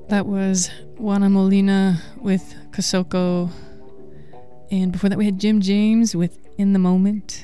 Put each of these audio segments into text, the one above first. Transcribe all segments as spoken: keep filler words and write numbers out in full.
That was Juana Molina with Kosoko. And before that we had Jim James with In the Moment.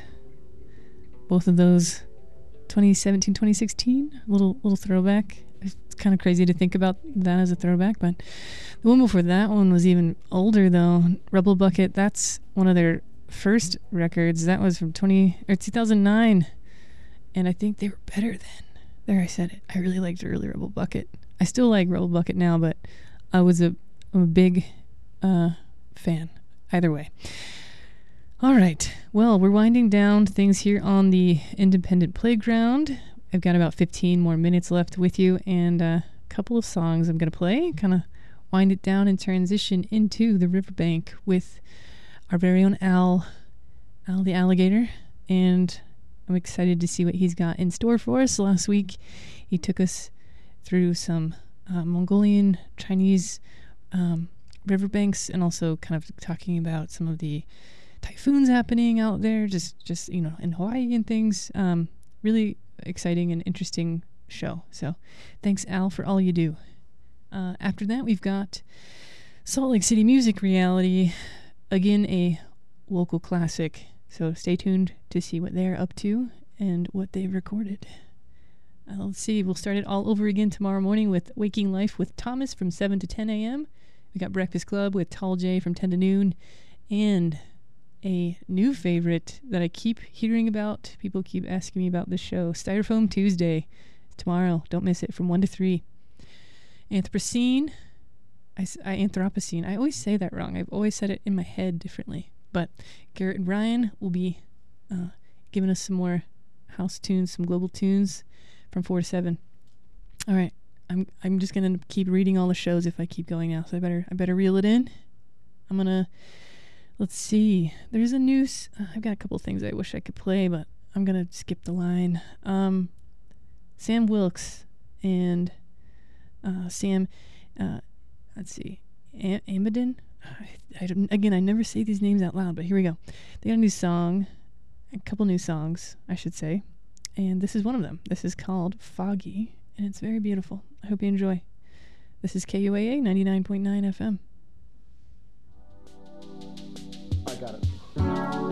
Both of those twenty seventeen, twenty sixteen. Little little throwback. It's kind of crazy to think about that as a throwback, but the one before that one was even older though. Rebel Bucket, that's one of their first records. That was from twenty or two thousand nine. And I think they were better then. There, I said it. I really liked early Rebel Bucket. I still like Rebel Bucket now, but I was a, I'm a big uh, fan. Either way. All right. Well, we're winding down things here on the Independent Playground. I've got about fifteen more minutes left with you and a couple of songs I'm going to play. Kind of wind it down and transition into the riverbank with our very own Al, Al the Alligator. And I'm excited to see what he's got in store for us. Last week, he took us through some uh, Mongolian, Chinese um, riverbanks, and also kind of talking about some of the typhoons happening out there, just, just you know, in Hawaii and things. Um, really exciting and interesting show. So thanks, Al, for all you do. Uh, after that, we've got Salt Lake City Music Reality, again, a local classic. So stay tuned to see what they're up to and what they've recorded. Uh, let's see, we'll start it all over again tomorrow morning with Waking Life with Thomas from seven to ten a.m. We got Breakfast Club with Tall J from ten to noon. And a new favorite that I keep hearing about. People keep asking me about this show. Styrofoam Tuesday. Tomorrow. Don't miss it from one to three. Anthropocene. I, I, Anthropocene. I always say that wrong. I've always said it in my head differently. But Garrett and Ryan will be uh, giving us some more house tunes, some global tunes from four to seven. All right. I'm I'm just gonna keep reading all the shows if I keep going now. So I better I better reel it in. I'm gonna let's see. There's a news. Uh, I've got a couple things I wish I could play, but I'm gonna skip the line. Um, Sam Wilkes and uh, Sam. Uh, let's see. A- Amadin. I, I don't, again, I never say these names out loud, but here we go. They got a new song, a couple new songs, I should say, and this is one of them. This is called Foggy, and it's very beautiful. I hope you enjoy. This is K U A A ninety-nine point nine F M.